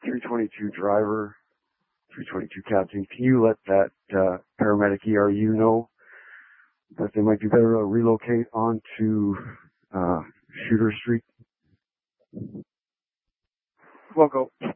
322 driver, 322 captain, can you let that paramedic ERU know that they might be better to relocate onto Shooter Street? Well, go.